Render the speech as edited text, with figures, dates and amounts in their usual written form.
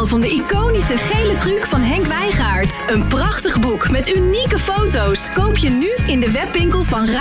van de iconische gele truc van Henk Wijngaard. Een prachtig boek met unieke foto's. Koop je nu in de webwinkel van